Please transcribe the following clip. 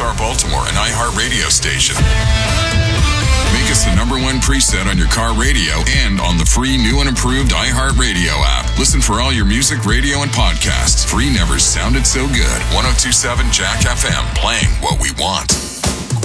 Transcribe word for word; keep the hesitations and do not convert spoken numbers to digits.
R Baltimore, an iHeartRadio station. Make us the number one preset on your car radio and on the free new and improved iHeartRadio app. Listen for all your music, radio, and podcasts. Free never sounded so good. ten twenty-seven Jack F M, playing what we want.